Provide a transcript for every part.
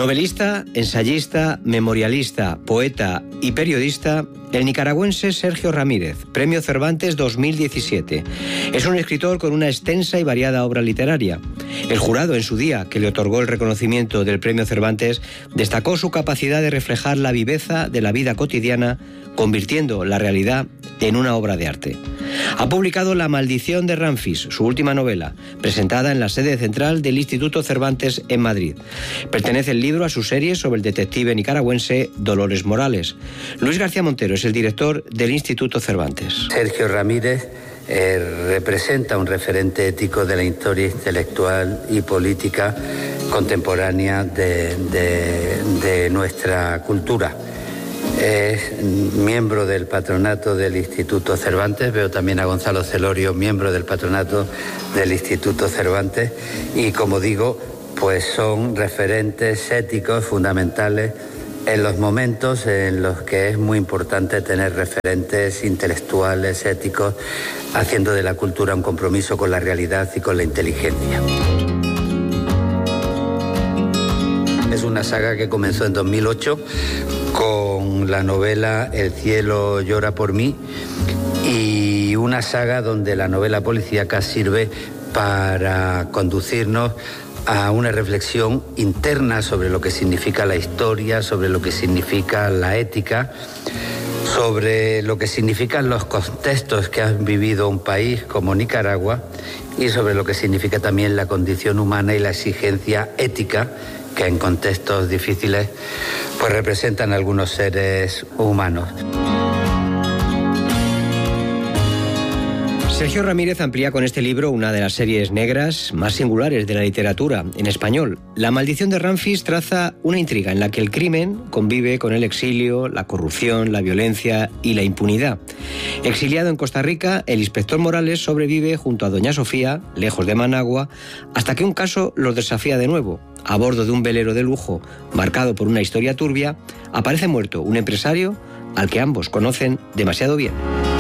Novelista, ensayista, memorialista, poeta y periodista, el nicaragüense Sergio Ramírez, Premio Cervantes 2017. Es un escritor con una extensa y variada obra literaria. El jurado en su día, que le otorgó el reconocimiento del Premio Cervantes, destacó su capacidad de reflejar la viveza de la vida cotidiana, convirtiendo la realidad en una obra de arte. Ha publicado La maldición de Ramfis, su última novela, presentada en la sede central del Instituto Cervantes en Madrid. Pertenece el libro a su serie sobre el detective nicaragüense Dolores Morales. Luis García Montero es el director del Instituto Cervantes. Sergio Ramírez representa un referente ético de la historia intelectual y política contemporánea de nuestra cultura. Es miembro del patronato del Instituto Cervantes. Veo también a Gonzalo Celorio, miembro del patronato del Instituto Cervantes. Y como digo, pues son referentes éticos fundamentales en los momentos en los que es muy importante tener referentes intelectuales, éticos, haciendo de la cultura un compromiso con la realidad y con la inteligencia. Es una saga que comenzó en 2008 con la novela El cielo llora por mí, y una saga donde la novela policíaca sirve para conducirnos a una reflexión interna sobre lo que significa la historia, sobre lo que significa la ética, sobre lo que significan los contextos que ha vivido un país como Nicaragua y sobre lo que significa también la condición humana y la exigencia ética que en contextos difíciles pues representan algunos seres humanos. Sergio Ramírez amplía con este libro una de las series negras más singulares de la literatura en español. La maldición de Ramfis traza una intriga en la que el crimen convive con el exilio, la corrupción, la violencia y la impunidad. Exiliado en Costa Rica, el inspector Morales sobrevive junto a doña Sofía, lejos de Managua, hasta que un caso los desafía de nuevo. A bordo de un velero de lujo marcado por una historia turbia, aparece muerto un empresario al que ambos conocen demasiado bien.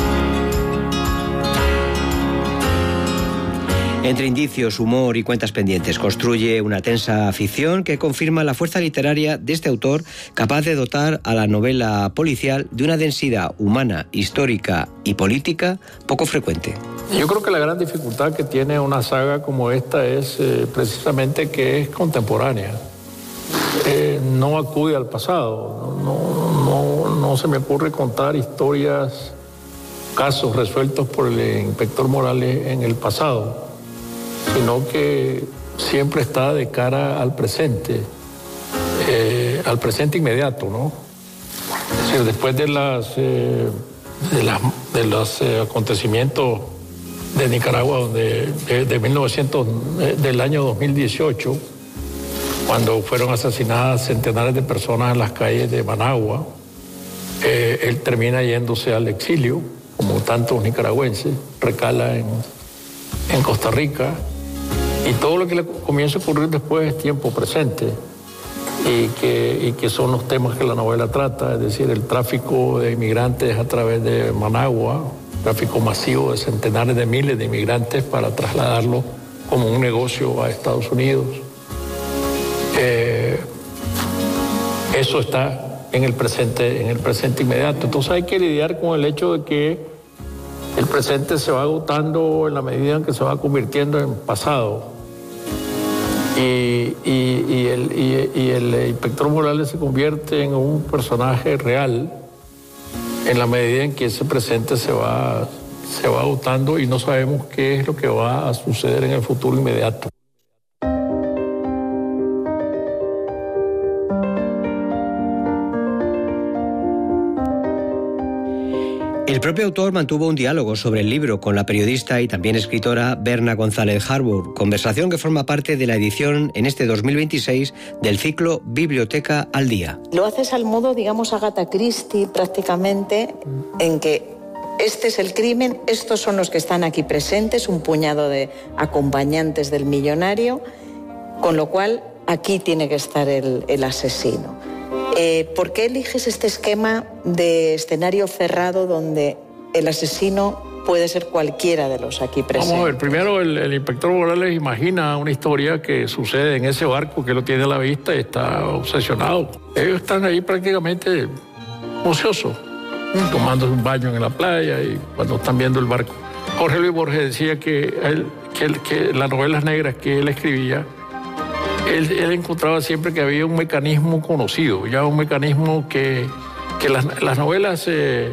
Entre indicios, humor y cuentas pendientes, construye una tensa ficción que confirma la fuerza literaria de este autor, capaz de dotar a la novela policial de una densidad humana, histórica y política poco frecuente. Yo creo que la gran dificultad que tiene una saga como esta es precisamente que es contemporánea. No acude al pasado, no se me ocurre contar historias, casos resueltos por el inspector Morales en el pasado, sino que siempre está de cara al presente inmediato, ¿no? Es decir, después de los acontecimientos de Nicaragua del año 2018, cuando fueron asesinadas centenares de personas en las calles de Managua, él termina yéndose al exilio, como tantos nicaragüenses, recala en Costa Rica. Y todo lo que le comienza a ocurrir después es tiempo presente y que son los temas que la novela trata, es decir, el tráfico de inmigrantes a través de Managua, tráfico masivo de centenares de miles de inmigrantes para trasladarlos como un negocio a Estados Unidos. Eso está en el presente inmediato. Entonces hay que lidiar con el hecho de que el presente se va agotando en la medida en que se va convirtiendo en pasado. Y el inspector Morales se convierte en un personaje real en la medida en que ese presente se va agotando y no sabemos qué es lo que va a suceder en el futuro inmediato. El propio autor mantuvo un diálogo sobre el libro con la periodista y también escritora Berna González Harbour, conversación que forma parte de la edición en este 2026 del ciclo Biblioteca al Día. Lo haces al modo, digamos, Agatha Christie prácticamente, en que este es el crimen, estos son los que están aquí presentes, un puñado de acompañantes del millonario, con lo cual aquí tiene que estar el asesino. ¿Por qué eliges este esquema de escenario cerrado donde el asesino puede ser cualquiera de los aquí presentes. Vamos a ver, primero el inspector Morales imagina una historia que sucede en ese barco, que lo tiene a la vista y está obsesionado. Ellos están ahí prácticamente ociosos, tomándose un baño en la playa y cuando están viendo el barco. Jorge Luis Borges decía que las novelas negras que él escribía, él encontraba siempre que había un mecanismo conocido, ya un mecanismo que las novelas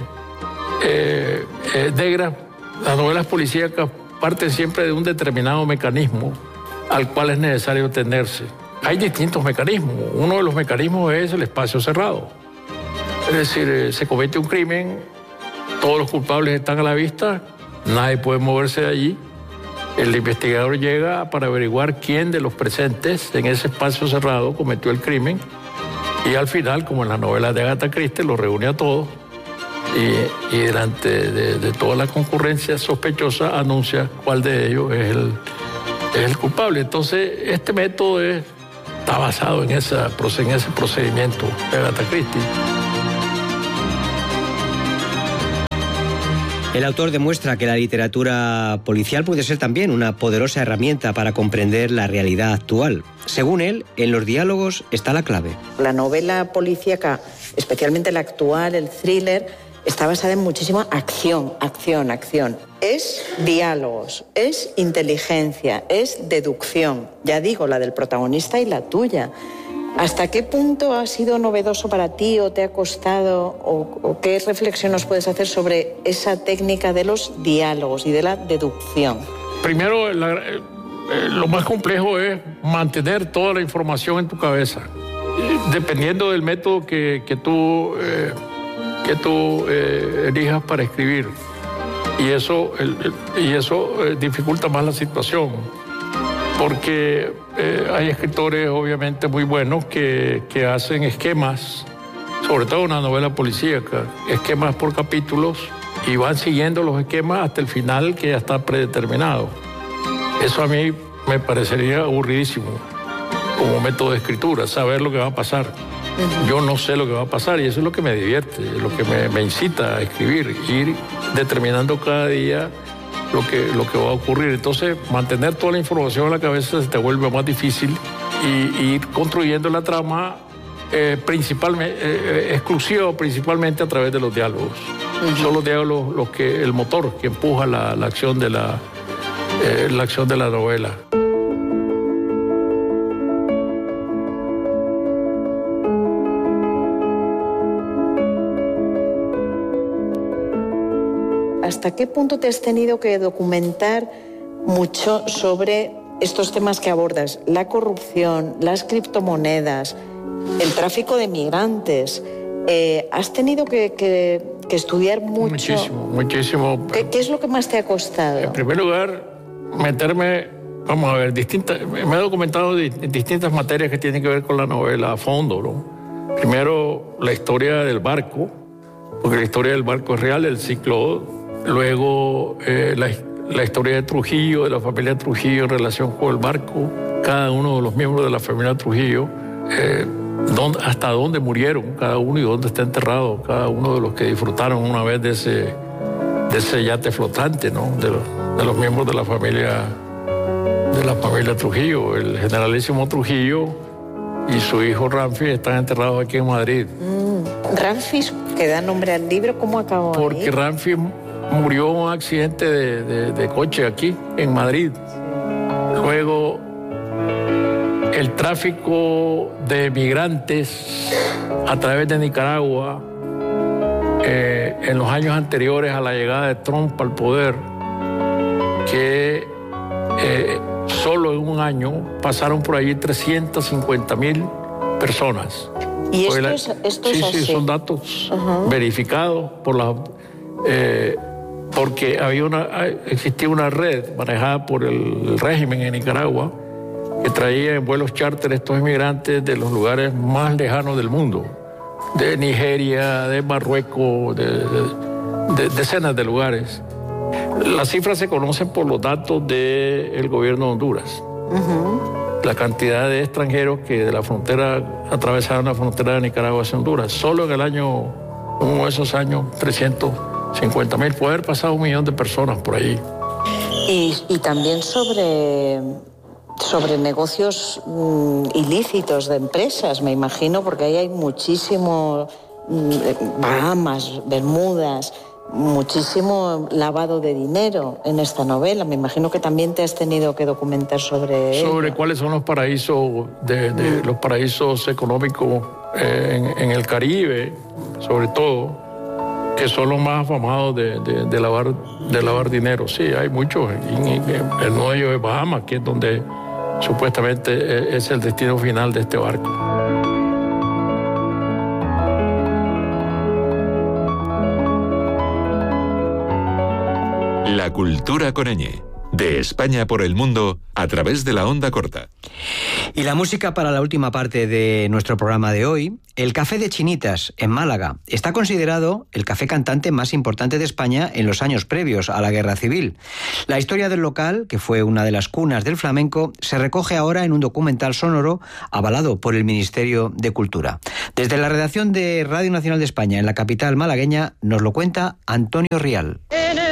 negras, las novelas policíacas parten siempre de un determinado mecanismo al cual es necesario tenerse. Hay distintos mecanismos. Uno de los mecanismos es el espacio cerrado. Es decir, se comete un crimen, todos los culpables están a la vista, nadie puede moverse de allí. El investigador llega para averiguar quién de los presentes en ese espacio cerrado cometió el crimen y al final, como en las novelas de Agatha Christie, los reúne a todos y delante de toda la concurrencia sospechosa anuncia cuál de ellos es el culpable. Entonces, este método está basado en ese procedimiento de Agatha Christie. El autor demuestra que la literatura policial puede ser también una poderosa herramienta para comprender la realidad actual. Según él, en los diálogos está la clave. La novela policíaca, especialmente la actual, el thriller, está basada en muchísima acción. Es diálogos, es inteligencia, es deducción. Ya digo, la del protagonista y la tuya. ¿Hasta qué punto ha sido novedoso para ti o te ha costado o qué reflexión nos puedes hacer sobre esa técnica de los diálogos y de la deducción? Primero, lo más complejo es mantener toda la información en tu cabeza, dependiendo del método que tú elijas para escribir. Y eso dificulta más la situación. Porque hay escritores obviamente muy buenos que hacen esquemas, sobre todo una novela policíaca, esquemas por capítulos y van siguiendo los esquemas hasta el final que ya está predeterminado. Eso a mí me parecería aburridísimo como método de escritura, saber lo que va a pasar. Yo no sé lo que va a pasar y eso es lo que me divierte, lo que me incita a escribir, ir determinando cada día lo que va a ocurrir. Entonces, mantener toda la información en la cabeza se te vuelve más difícil y ir construyendo la trama principalmente a través de los diálogos. Son los diálogos el motor que empuja la acción de la novela. ¿Hasta qué punto te has tenido que documentar mucho sobre estos temas que abordas? La corrupción, las criptomonedas, el tráfico de migrantes. ¿Has tenido que estudiar mucho? Muchísimo. ¿Qué es lo que más te ha costado? En primer lugar, vamos a ver, me he documentado en distintas materias que tienen que ver con la novela a fondo, ¿no? Primero, la historia del barco, porque la historia del barco es real, el ciclo. Luego, la historia de Trujillo, de la familia Trujillo en relación con el barco, cada uno de los miembros de la familia Trujillo, hasta dónde murieron cada uno y dónde está enterrado cada uno de los que disfrutaron una vez de ese yate flotante, ¿no? De los miembros de la familia Trujillo. El generalísimo Trujillo y su hijo Ramfis están enterrados aquí en Madrid. Ramfis, que da nombre al libro, ¿cómo acabó ahí? Porque Ramfis murió en un accidente de coche aquí, en Madrid. Luego, el tráfico de migrantes a través de Nicaragua, en los años anteriores a la llegada de Trump al poder, que solo en un año pasaron por allí 350,000 personas. ¿Y esto es así? Sí, son datos verificados porque existía una red manejada por el régimen en Nicaragua que traía en vuelos charter estos inmigrantes de los lugares más lejanos del mundo, de Nigeria, de Marruecos, de decenas de lugares. Las cifras se conocen por los datos del gobierno de Honduras. La cantidad de extranjeros que de la frontera atravesaron la frontera de Nicaragua hacia Honduras. Solo en uno de esos años, 300 50.000, puede haber pasado 1 millón de personas por ahí. Y también sobre negocios ilícitos de empresas, me imagino, porque ahí hay muchísimo, Bahamas, Bermudas, muchísimo lavado de dinero en esta novela. Me imagino que también te has tenido que documentar sobre ello. Cuáles son los paraísos los paraísos económicos en el Caribe, sobre todo, que son los más afamados de lavar dinero. Sí, hay muchos. El nuevo de Bahamas, que es donde supuestamente es el destino final de este barco. La cultura con ñ. De España por el mundo a través de la onda corta. Y la música para la última parte de nuestro programa de hoy. El Café de Chinitas, en Málaga, está considerado el café cantante más importante de España en los años previos a la Guerra Civil. La historia del local, que fue una de las cunas del flamenco, se recoge ahora en un documental sonoro avalado por el Ministerio de Cultura. Desde la redacción de Radio Nacional de España, en la capital malagueña, nos lo cuenta Antonio Rial.